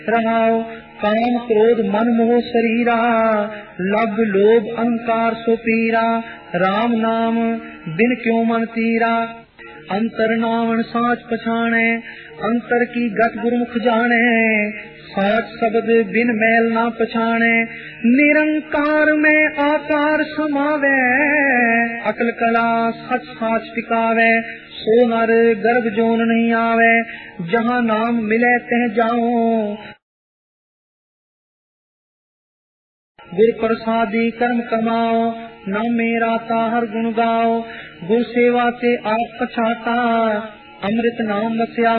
रहाओ काम क्रोध मन मोह शरीरा, लब लोभ अहंकार सो पीरा, राम नाम बिन क्यों मन तीरा। अंतर नावण साच पछाणे, अंतर की गत गुरमुख जाने, साच शब्द बिन मैल ना पछाणे। निरंकार में आकार समावे, अकल कला सच साच टिकावे, सो नर गर्भ जोन नहीं आवे, जहाँ नाम मिले तह जाओ। गुर प्रसादी कर्म कमाओ, नाम मेरा ताहर गुण गाओ। गुर सेवा ते आप पछाता, अमृत नाम बसया